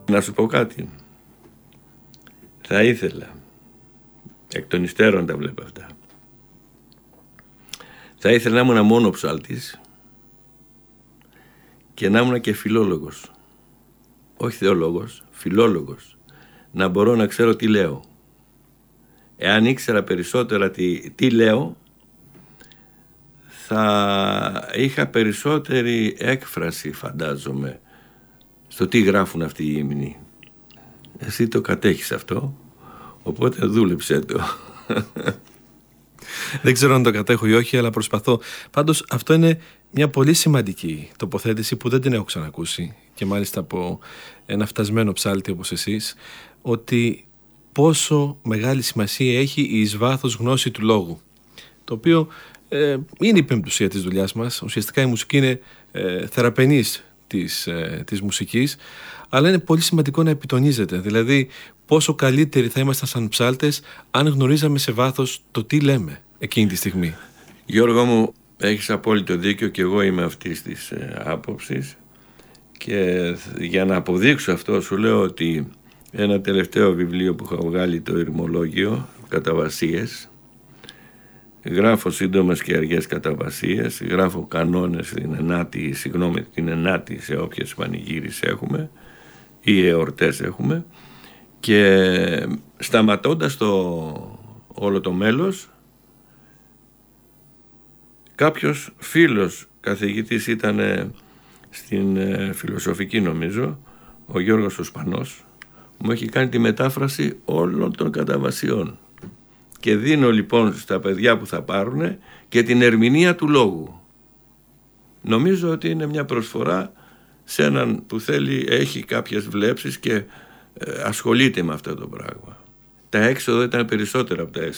Να σου πω κάτι. Θα ήθελα, εκ των υστέρων τα βλέπω αυτά, θα ήθελα να ήμουν μόνο ψάλτης και να ήμουν και φιλόλογος. Όχι θεολόγος, φιλόλογος. Να μπορώ να ξέρω τι λέω. Εάν ήξερα περισσότερα τι λέω, θα είχα περισσότερη έκφραση, φαντάζομαι, στο τι γράφουν αυτοί οι ύμνοι. Εσύ το κατέχεις αυτό, οπότε δούλεψέ το. Δεν ξέρω αν το κατέχω ή όχι, αλλά προσπαθώ. Πάντως αυτό είναι μια πολύ σημαντική τοποθέτηση που δεν την έχω ξανακούσει, και μάλιστα από ένα φτασμένο ψάλτη όπως εσείς, ότι πόσο μεγάλη σημασία έχει η εις βάθος γνώση του λόγου, το οποίο είναι η πεμπτουσία της δουλειάς μας. Ουσιαστικά η μουσική είναι θεραπενής της μουσικής, αλλά είναι πολύ σημαντικό να επιτονίζεται. Δηλαδή πόσο καλύτεροι θα ήμασταν σαν ψάλτες αν γνωρίζαμε σε βάθος το τι λέμε εκείνη τη στιγμή. Γιώργο μου, έχεις απόλυτο δίκιο και εγώ είμαι αυτής της άποψης, και για να αποδείξω αυτό σου λέω ότι ένα τελευταίο βιβλίο που είχα βγάλει, το Ηρμολόγιο, καταβασίες, γράφω σύντομες και αργές καταβασίες, γράφω κανόνες την ενάτη σε όποιες πανηγύρις έχουμε ή εορτές έχουμε, και σταματώντας όλο το μέλος, κάποιος φίλος καθηγητής, ήταν στην φιλοσοφική νομίζω, ο Γιώργος ο Σπανός, μου έχει κάνει τη μετάφραση όλων των καταβασιών, και δίνω λοιπόν στα παιδιά που θα πάρουν και την ερμηνεία του λόγου. Νομίζω ότι είναι μια προσφορά σε έναν που έχει κάποιες βλέψεις και ασχολείται με αυτό το πράγμα. Τα έξοδα ήταν περισσότερα από τα έσοδα.